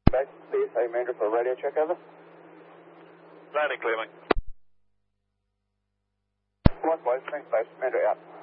Back to CSA Commander for radio check, over. Landing clear, mate. Likewise, Spring Base Commander out.